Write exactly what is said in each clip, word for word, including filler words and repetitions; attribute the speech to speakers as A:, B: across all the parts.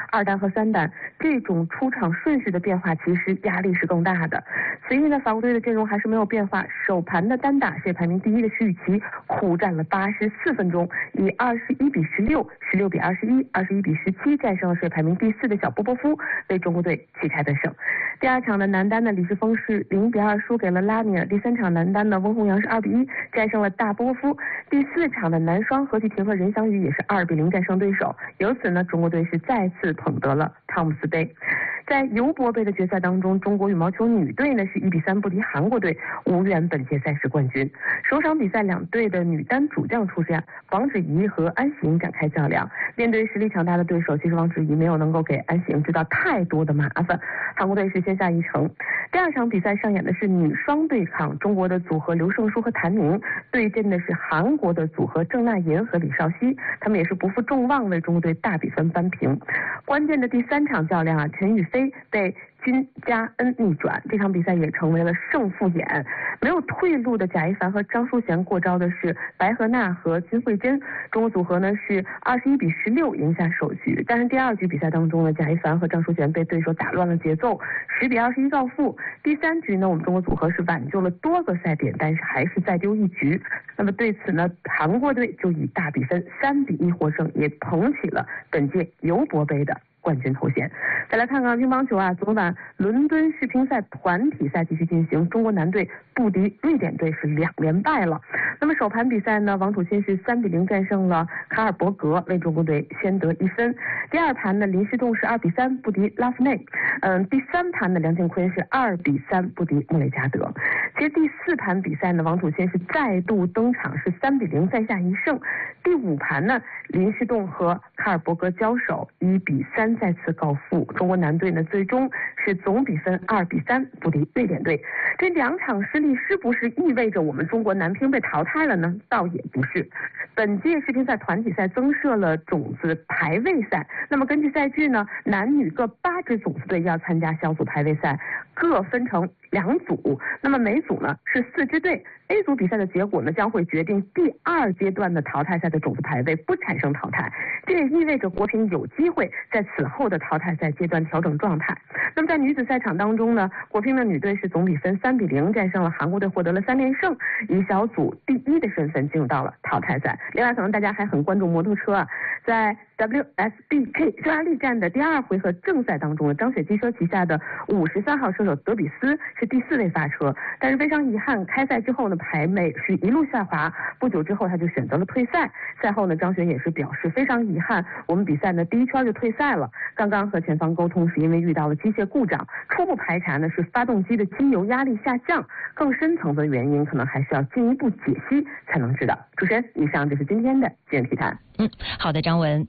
A: 二单和三单，这种出场顺序的变化其实压力是更大的。此役呢，法国队的阵容还是没有变化，首盘的单打是排名第一的徐雨琦苦战了八十四分钟，以二十一比十六、十六比二十一、二十一比十七战胜了是排名第四的小波波夫，为中国队旗开得胜。第二场的男单的李世峰是零比二输给了拉米尔，第三场男单的翁宏阳是二比一战胜了大波波夫，第四场的男双何其婷和任翔宇也是二比零战胜对手，由此呢，中国队是再次捧得了汤姆斯杯。在尤伯杯的决赛当中，中国羽毛球女队呢是一比三不敌韩国队，无缘本届赛事冠军。首场比赛两队的女单主将出现，王芷怡和安喜莹展开较量。面对实力强大的对手，其实王芷怡没有能够给安喜莹制造太多的麻烦，韩国队是先下一城。第二场比赛上演的是女双对抗，中国的组合刘胜书和谭宁对阵的是韩国的组合郑娜银和李绍熙，他们也是不负众望为中国队大比分扳平。关键的第三场较量啊，陈雨菲被金佳恩逆转，这场比赛也成为了胜负眼。没有退路的贾一凡和张淑娴过招的是白荷娜和金惠珍，中国组合呢是二十一比十六赢下首局，但是第二局比赛当中呢，贾一凡和张淑娴被对手打乱了节奏，十比二十一告负。第三局呢，我们中国组合是挽救了多个赛点，但是还是再丢一局。那么对此呢，韩国队就以大比分三比一获胜，也捧起了本届尤伯杯的冠军头衔。再来看看乒乓球啊，昨晚伦敦世乒赛团体赛继续进行，中国男队不敌瑞典队是两连败了。那么首盘比赛呢，王楚钦是三比零战胜了卡尔伯格，为中国队先得一分。第二盘呢，林诗栋是二比三不敌拉夫内。嗯，第三盘呢，梁靖昆是二比三不敌穆雷加德。其实第四盘比赛呢，王楚钦是再度登场，是三比零再下一胜。第五盘呢，林诗栋和卡尔伯格交手，一比三再次告负。中国男队呢，最终是总比分二比三不敌瑞典队。这两场失利是不是意味着我们中国男乒被淘汰了呢？倒也不是。本届世乒赛团体赛增设了种子排位赛，那么根据赛制呢，男女各八支种子队要参加小组排位赛，各分成两组，那么每组呢是四支队。A 组比赛的结果呢，将会决定第二阶段的淘汰赛的种子排位不产生淘汰，这也意味着国乒有机会在此后的淘汰赛阶段调整状态。那么在女子赛场当中呢，国乒的女队是总比分三比零战胜了韩国队，获得了三连胜，以小组第一的身份进入到了淘汰赛。另外，可能大家还很关注摩托车啊，在 W S B K 匈牙利站的第二回合正赛当中呢，张雪机车旗下的五十三号车手德比斯是第四位发车，但是非常遗憾，开赛之后呢，排位是一路下滑，不久之后他就选择了退赛。赛后呢，张雪也是表示非常遗憾，我们比赛呢第一圈就退赛了。刚刚和前方沟通，是因为遇到了机械故障，初步排查呢是发动机的机油压力下降，更深层次的原因可能还需要进一步解析才能知道。主持人，以上就是今天的今日体坛。
B: 嗯，好的，张文。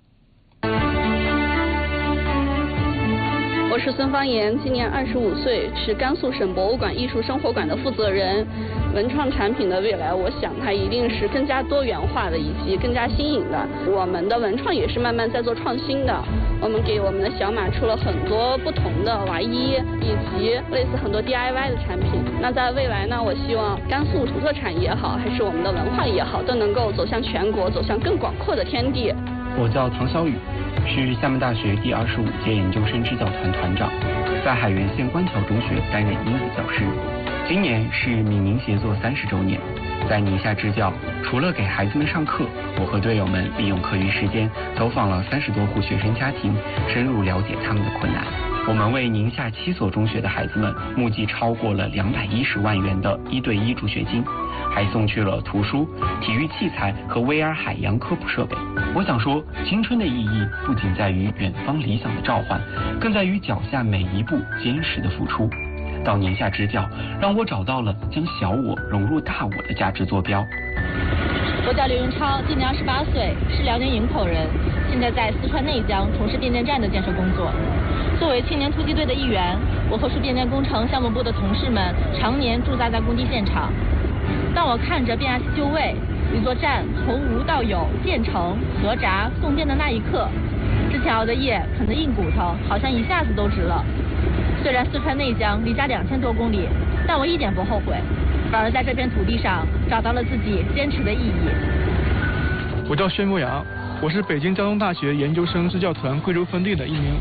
C: 我是孙芳妍，今年二十五岁，是甘肃省博物馆艺术生活馆的负责人。文创产品的未来，我想它一定是更加多元化的，以及更加新颖的。我们的文创也是慢慢在做创新的。我们给我们的小马出了很多不同的娃衣，以及类似很多 D I Y 的产品。那在未来呢，我希望甘肃土特产也好，还是我们的文化也好，都能够走向全国，走向更广阔的天地。
D: 我叫唐小雨，是厦门大学第二十五届研究生支教团团长，在海原县官桥中学担任英语教师。今年是闽宁协作三十周年，在宁夏支教，除了给孩子们上课，我和队友们利用课余时间走访了三十多户学生家庭，深入了解他们的困难。我们为宁夏七所中学的孩子们募集超过了两百一十万元的一对一助学金，还送去了图书、体育器材和 V R 海洋科普设备。我想说，青春的意义不仅在于远方理想的召唤，更在于脚下每一步坚实的付出。到宁夏支教，让我找到了将小我融入大我的价值坐标。
E: 我叫刘云超，今年二十八岁，是辽宁营口人，现在在四川内江从事变电站的建设工作。作为青年突击队的一员，我和是变电工程项目部的同事们常年驻扎在工地现场。当我看着变压器就位，一座站从无到有建成、合闸、送电的那一刻，之前熬的夜啃的硬骨头好像一下子都直了。虽然四川内江离家两千多公里，但我一点不后悔，反而在这片土地上找到了自己坚持的意义。
F: 我叫薛牧阳，我是北京交通大学研究生支教团贵州分队的一名